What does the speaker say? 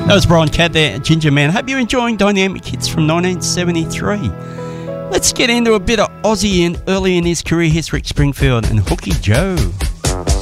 That was Brian Cadd there, Ginger Man. Hope you're enjoying Dynamic Hits from 1973. Let's get into a bit of Aussie and early in his career. Here's Rick Springfield and Hooky Joe.